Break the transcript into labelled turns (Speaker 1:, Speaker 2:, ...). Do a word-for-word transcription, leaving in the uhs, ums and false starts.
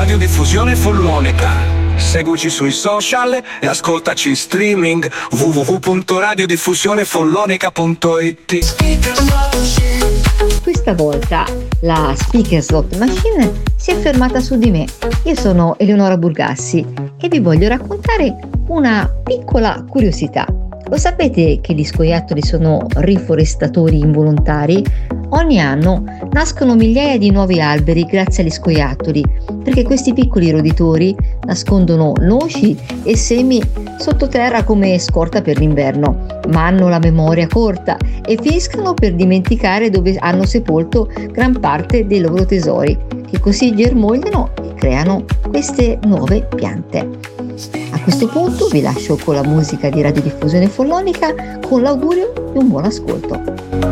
Speaker 1: radiodiffusione follonica. Seguici sui social e ascoltaci in streaming w w w punto radiodiffusione follonica punto i t.
Speaker 2: Questa volta la Speaker Slot Machine si è fermata su di me. Io sono Eleonora Burgassi e vi voglio raccontare una piccola curiosità. Lo sapete che gli scoiattoli sono riforestatori involontari? Ogni anno nascono migliaia di nuovi alberi grazie agli scoiattoli, perché questi piccoli roditori nascondono noci e semi sottoterra come scorta per l'inverno, ma hanno la memoria corta e finiscono per dimenticare dove hanno sepolto gran parte dei loro tesori, che così germogliano e creano queste nuove piante. A questo punto vi lascio con la musica di Radiodiffusione Follonica con l'augurio di un buon ascolto.